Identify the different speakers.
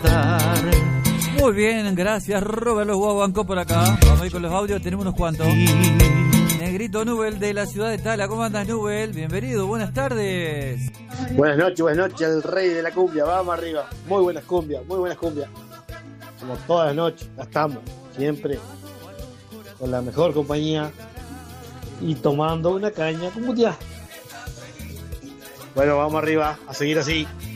Speaker 1: estar. Muy bien, gracias Robert, los guaguancó por acá. Vamos a ir con los audios, tenemos unos cuantos. Negrito Nubel de la ciudad de Tala, ¿cómo andas Nubel? Bienvenido, buenas tardes.
Speaker 2: Buenas noches, el rey de la cumbia, vamos arriba. Muy buenas cumbias. Como todas las noches, ya estamos, siempre con la mejor compañía y tomando una caña como ya. Bueno, vamos arriba, a seguir así.